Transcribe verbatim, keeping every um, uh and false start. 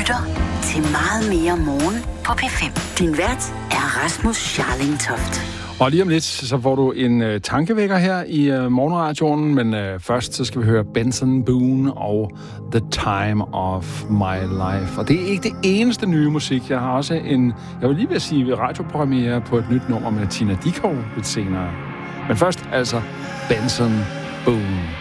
lytter til Meget mere morgen på P fem. Din vært er Rasmus Scharling-Toft. Og lige om lidt, så får du en uh, tankevækker her i uh, morgenradioen, men uh, først så skal vi høre Benson Boone og The Time of My Life. Og det er ikke det eneste nye musik. Jeg har også en, jeg vil lige vil sige, radiopremiere på et nyt nummer med Tina Dickow lidt senere. Men først altså Benson Boone.